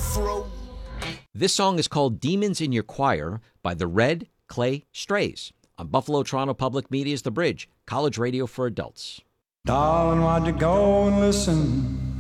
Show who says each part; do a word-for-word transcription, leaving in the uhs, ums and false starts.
Speaker 1: fro.
Speaker 2: This song is called Demons in Your Choir by the Red Clay Strays on Buffalo Toronto Public Media's The Bridge, college radio for adults.
Speaker 3: Darling, why'd you go and listen